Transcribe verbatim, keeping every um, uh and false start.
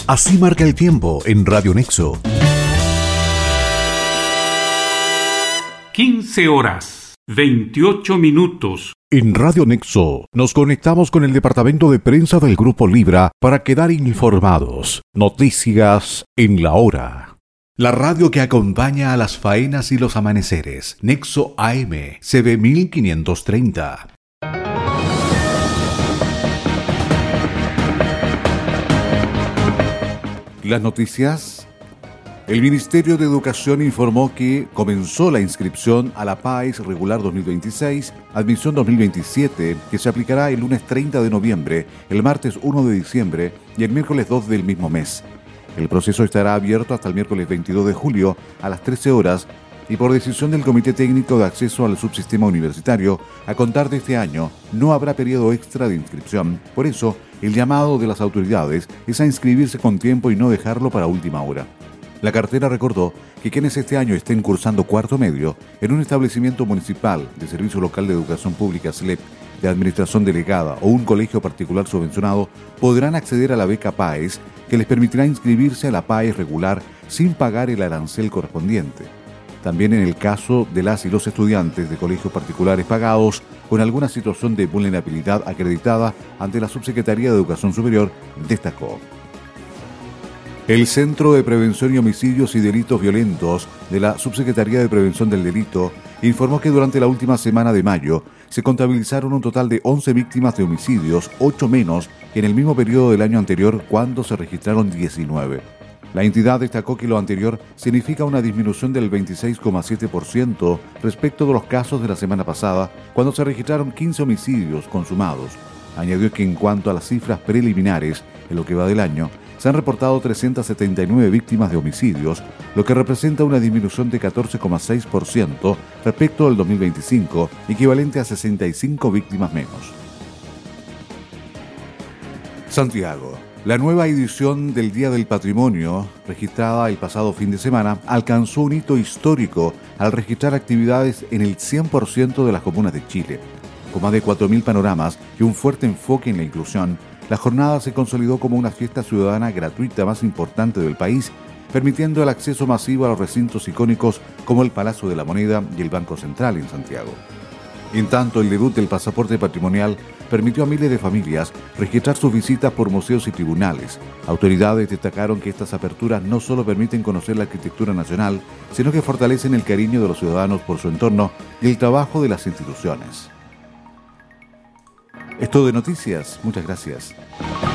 Así marca el tiempo en Radio Nexo. quince horas, veintiocho minutos. En Radio Nexo nos conectamos con el departamento de prensa del Grupo Libra para quedar informados. Noticias en la hora. La radio que acompaña a las faenas y los amaneceres. Nexo A M, C B mil quinientos treinta. Las noticias. El Ministerio de Educación informó que comenzó la inscripción a la PAES regular dos mil veintiséis, admisión dos mil veintisiete, que se aplicará el lunes treinta de noviembre, el martes uno de diciembre y el miércoles dos del mismo mes. El proceso estará abierto hasta el miércoles veintidós de julio a las trece horas y por decisión del Comité Técnico de Acceso al Subsistema Universitario, a contar de este año, no habrá periodo extra de inscripción. Por eso, el llamado de las autoridades es a inscribirse con tiempo y no dejarlo para última hora. La cartera recordó que quienes este año estén cursando cuarto medio en un establecimiento municipal de Servicio Local de Educación Pública S L E P, de Administración Delegada o un colegio particular subvencionado podrán acceder a la beca PAES que les permitirá inscribirse a la PAES regular sin pagar el arancel correspondiente. También en el caso de las y los estudiantes de colegios particulares pagados con alguna situación de vulnerabilidad acreditada ante la Subsecretaría de Educación Superior, destacó. El Centro de Prevención y Homicidios y Delitos Violentos de la Subsecretaría de Prevención del Delito informó que durante la última semana de mayo se contabilizaron un total de once víctimas de homicidios, ocho menos que en el mismo periodo del año anterior, cuando se registraron diecinueve. La entidad destacó que lo anterior significa una disminución del veintiséis coma siete por ciento respecto de los casos de la semana pasada, cuando se registraron quince homicidios consumados. Añadió que en cuanto a las cifras preliminares, en lo que va del año, se han reportado trescientas setenta y nueve víctimas de homicidios, lo que representa una disminución de catorce coma seis por ciento respecto al dos mil veinticinco, equivalente a sesenta y cinco víctimas menos. Santiago. La nueva edición del Día del Patrimonio, registrada el pasado fin de semana, alcanzó un hito histórico al registrar actividades en el cien por ciento de las comunas de Chile. Con más de cuatro mil panoramas y un fuerte enfoque en la inclusión, la jornada se consolidó como una fiesta ciudadana gratuita más importante del país, permitiendo el acceso masivo a los recintos icónicos como el Palacio de la Moneda y el Banco Central en Santiago. En tanto, el debut del pasaporte patrimonial permitió a miles de familias registrar sus visitas por museos y tribunales. Autoridades destacaron que estas aperturas no solo permiten conocer la arquitectura nacional, sino que fortalecen el cariño de los ciudadanos por su entorno y el trabajo de las instituciones. Es todo de noticias. Muchas gracias.